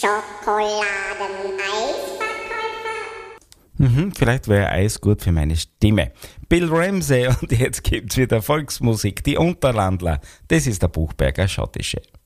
Schokoladeneisverkäufer. Vielleicht wäre Eis gut für meine Stimme. Bill Ramsey und jetzt gibt's wieder Volksmusik, die Unterlandler. Das ist der Buchberger Schottische.